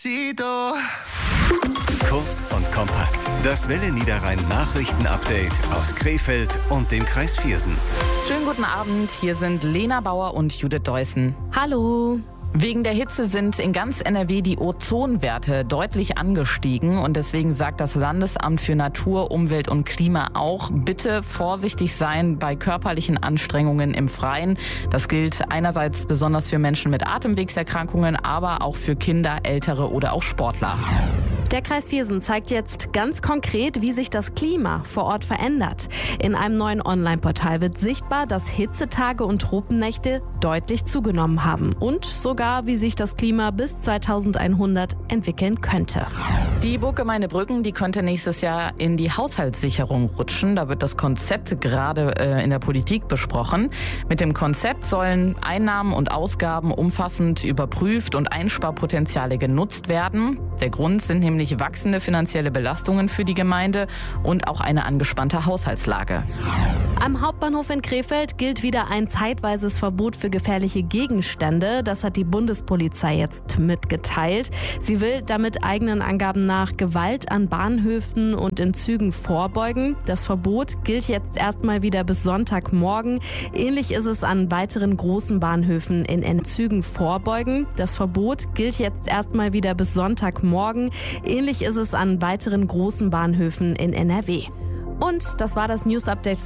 Kurz und kompakt. Das Welle Niederrhein Nachrichten-Update aus Krefeld und dem Kreis Viersen. Schönen guten Abend, hier sind Lena Bauer und Judith Deussen. Hallo. Wegen der Hitze sind in ganz NRW die Ozonwerte deutlich angestiegen und deswegen sagt das Landesamt für Natur, Umwelt und Klima auch, bitte vorsichtig sein bei körperlichen Anstrengungen im Freien. Das gilt einerseits besonders für Menschen mit Atemwegserkrankungen, aber auch für Kinder, Ältere oder auch Sportler. Der Kreis Viersen zeigt jetzt ganz konkret, wie sich das Klima vor Ort verändert. In einem neuen Online-Portal wird sichtbar, dass Hitzetage und Tropennächte deutlich zugenommen haben und sogar, wie sich das Klima bis 2100 entwickeln könnte. Die Burggemeinde Brüggen, die könnte nächstes Jahr in die Haushaltssicherung rutschen. Da wird das Konzept gerade in der Politik besprochen. Mit dem Konzept sollen Einnahmen und Ausgaben umfassend überprüft und Einsparpotenziale genutzt werden. Der Grund sind nämlich wachsende finanzielle Belastungen für die Gemeinde und auch eine angespannte Haushaltslage. Am Hauptbahnhof in Krefeld gilt wieder ein zeitweises Verbot für gefährliche Gegenstände. Das hat die Bundespolizei jetzt mitgeteilt. Sie will damit eigenen Angaben nach Gewalt an Bahnhöfen und in Zügen vorbeugen. Das Verbot gilt jetzt erstmal wieder bis Sonntagmorgen. Ähnlich ist es an weiteren großen Bahnhöfen in Zügen vorbeugen. Das Verbot gilt jetzt erstmal wieder bis Sonntagmorgen. Ähnlich ist es an weiteren großen Bahnhöfen in NRW. Und das war das News-Update.